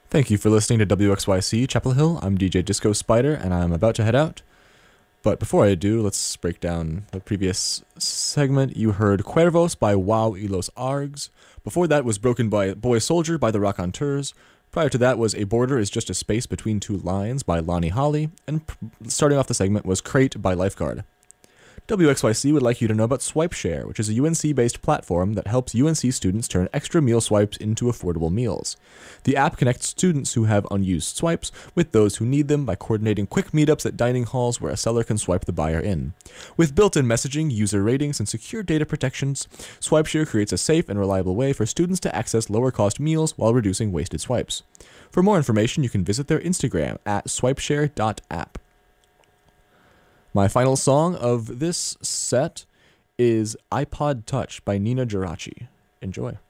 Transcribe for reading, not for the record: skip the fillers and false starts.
Thank you for listening to WXYC Chapel Hill. I'm DJ Disco Spider, and I'm about to head out. But before I do, let's break down the previous segment. You heard Cuervos by Wow y los Args. Before that was Broken by Boy Soldier by the Raconteurs. Prior to that was A Border is Just a Space Between Two Lines by Lonnie Holly. And starting off the segment was Crate by Lifeguard. WXYC would like you to know about SwipeShare, which is a UNC-based platform that helps UNC students turn extra meal swipes into affordable meals. The app connects students who have unused swipes with those who need them by coordinating quick meetups at dining halls where a seller can swipe the buyer in. With built-in messaging, user ratings, and secure data protections, SwipeShare creates a safe and reliable way for students to access lower-cost meals while reducing wasted swipes. For more information, you can visit their Instagram at swipeshare.app. My final song of this set is iPod Touch by Nina Geraci. Enjoy.